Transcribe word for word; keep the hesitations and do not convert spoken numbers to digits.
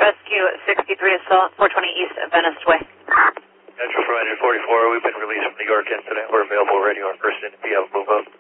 Rescue sixty-three Assault, four twenty East Venice Way. Metro from forty-four, we've been released from the York incident. We're available ready on first in if you have a move up.